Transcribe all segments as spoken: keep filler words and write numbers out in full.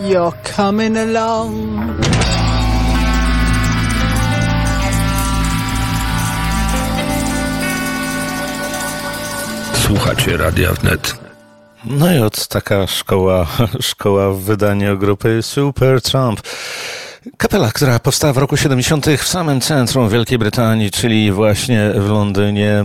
you're coming along. Słuchacie Radia Wnet. No i od taka szkoła, szkoła w wydaniu grupy Supertramp. Kapela, która powstała w roku siedemdziesiątym w samym centrum Wielkiej Brytanii, czyli właśnie w Londynie,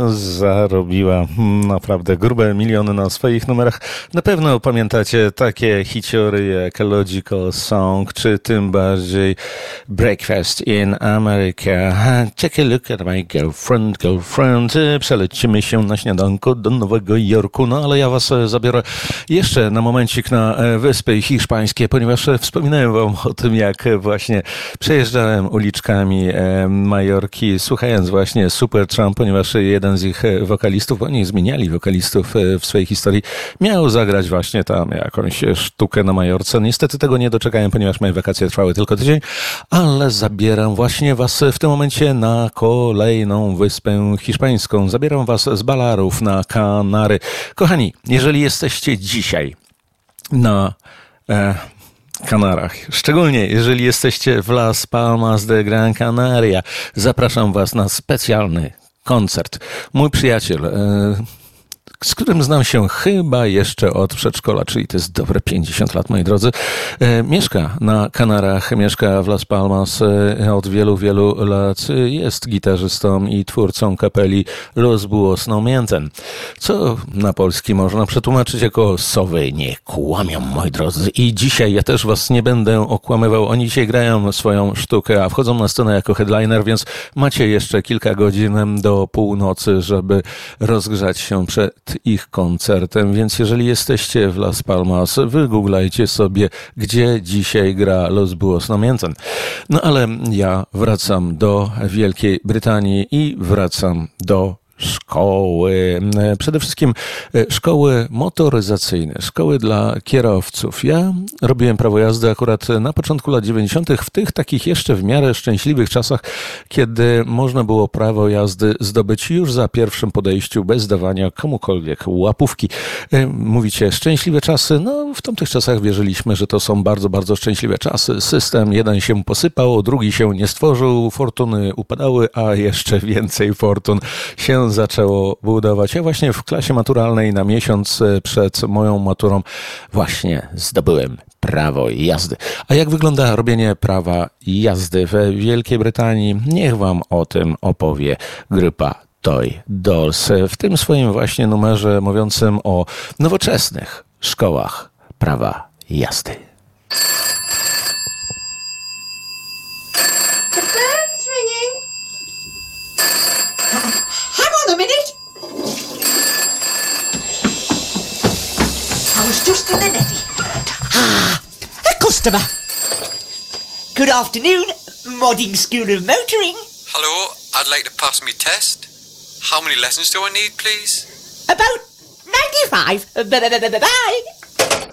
zarobiła naprawdę grube miliony na swoich numerach. Na pewno pamiętacie takie hiciory jak Logical Song, czy tym bardziej Breakfast in America. Take a look at my girlfriend, girlfriend. Przelecimy się na śniadanko do Nowego Jorku. No ale ja was zabiorę jeszcze na momencik na Wyspy Hiszpańskie, ponieważ wspominałem wam o tym, jak właśnie przejeżdżałem uliczkami Majorki, słuchając właśnie Supertramp, ponieważ jeden z ich wokalistów, oni zmieniali wokalistów w swojej historii, miał zagrać właśnie tam jakąś sztukę na Majorce. Niestety tego nie doczekałem, ponieważ moje wakacje trwały tylko tydzień, ale zabieram właśnie was w tym momencie na kolejną wyspę hiszpańską. Zabieram was z Balarów na Kanary. Kochani, jeżeli jesteście dzisiaj na e, Kanarach, szczególnie jeżeli jesteście w Las Palmas de Gran Canaria, zapraszam was na specjalny koncert. Mój przyjaciel, e, z którym znam się chyba jeszcze od przedszkola, czyli to jest dobre pięćdziesiąt lat, moi drodzy, e, mieszka na Kanarach, mieszka w Las Palmas e, od wielu, wielu lat. Jest gitarzystą i twórcą kapeli Los Búhos No Mienten, co na polski można przetłumaczyć jako sowy nie kłamią, moi drodzy. I dzisiaj ja też was nie będę okłamywał. Oni dzisiaj grają swoją sztukę, a wchodzą na scenę jako headliner, więc macie jeszcze kilka godzin do północy, żeby rozgrzać się przed ich koncertem, więc jeżeli jesteście w Las Palmas, wygooglajcie sobie, gdzie dzisiaj gra Los Búhos No Mienten. No ale ja wracam do Wielkiej Brytanii i wracam do szkoły. Przede wszystkim szkoły motoryzacyjne, szkoły dla kierowców. Ja robiłem prawo jazdy akurat na początku lat dziewięćdziesiątych, w tych takich jeszcze w miarę szczęśliwych czasach, kiedy można było prawo jazdy zdobyć już za pierwszym podejściu, bez dawania komukolwiek łapówki. Mówicie, szczęśliwe czasy? No, w tamtych czasach wierzyliśmy, że to są bardzo, bardzo szczęśliwe czasy. System jeden się posypał, drugi się nie stworzył, fortuny upadały, a jeszcze więcej fortun się zaczęło budować. Ja właśnie w klasie maturalnej na miesiąc przed moją maturą właśnie zdobyłem prawo jazdy. A jak wygląda robienie prawa jazdy w Wielkiej Brytanii? Niech wam o tym opowie grupa Toy Dolls w tym swoim właśnie numerze mówiącym o nowoczesnych szkołach prawa jazdy. The phone's ringing. Hang on a minute. I was just in the netty. Ah, a customer. Good afternoon, Modding School of Motoring. Hello, I'd like to pass me test. How many lessons do I need, please? About ninety-five. Bye.